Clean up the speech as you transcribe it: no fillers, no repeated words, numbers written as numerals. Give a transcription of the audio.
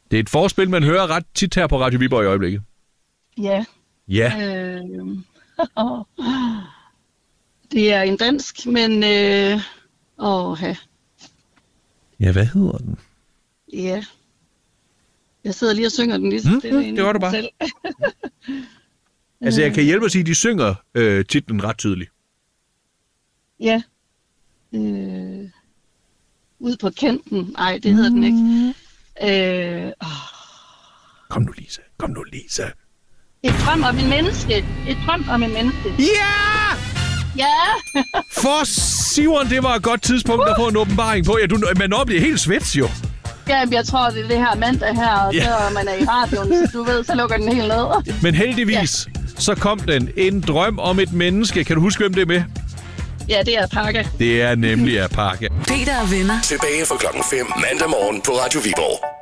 Det er et forspil, man hører ret tit her på Radio Viborg i øjeblikket. Ja. Ja. Det er en dansk, men... Ja, hvad hedder den? Ja. Jeg sidder lige og synger den lige så stille. Det var det bare. Altså, jeg kan hjælpe at sige, at de synger titlen ret tydeligt. Ja. Ud på kanten. Nej, det hedder den ikke. Kom nu, Lisa. Et drøm om en menneske. Ja! Ja! For Simon, det var et godt tidspunkt at få en åbenbaring på. Ja, man oplever helt svets jo. Ja, jeg tror, det er det her mandag her, og så man er i radioen, så du ved, så lukker den helt ned. Men heldigvis, så kom den. En drøm om et menneske. Kan du huske, hvem det er med? Ja, det er Pakke. Det er nemlig Pakke. Peter og venner. Tilbage fra 5:00 mandag morgen på Radio Viborg.